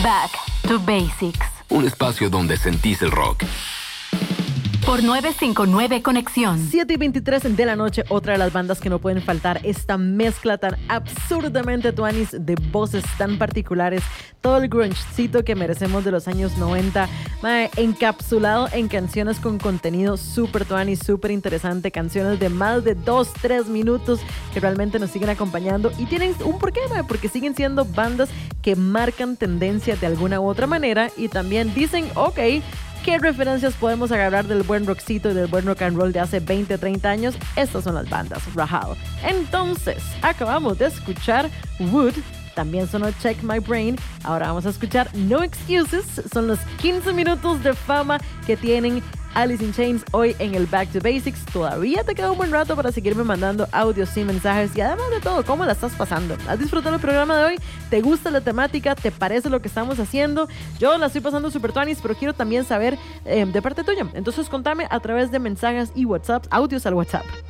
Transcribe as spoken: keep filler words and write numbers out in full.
Back to Basics. Un espacio donde sentís el rock. Por nueve cinco nueve Conexión. siete y veintitrés de la noche, otra de las bandas que no pueden faltar. Esta mezcla tan absurdamente tuanis de voces tan particulares. Todo el grungecito que merecemos de los años noventa. Mae, encapsulado en canciones con contenido súper tuanis, súper interesante. Canciones de más de dos, tres minutos que realmente nos siguen acompañando. Y tienen un porqué, mae, porque siguen siendo bandas que marcan tendencia de alguna u otra manera. Y también dicen, ok, ¿qué referencias podemos agarrar del buen rockcito y del buen rock and roll de hace veinte, treinta años? Estas son las bandas, Rahal. Entonces, acabamos de escuchar Wood, también sonó Check My Brain. Ahora vamos a escuchar No Excuses. Son los quince minutos de fama que tienen Alice in Chains hoy en el Back to Basics. Todavía te queda un buen rato para seguirme mandando audios y mensajes. Y además de todo, ¿cómo la estás pasando? ¿Has disfrutado el programa de hoy? ¿Te gusta la temática? ¿Te parece lo que estamos haciendo? Yo la estoy pasando super tuanis, pero quiero también saber eh, de parte tuya. Entonces contame a través de mensajes y WhatsApp, audios al WhatsApp.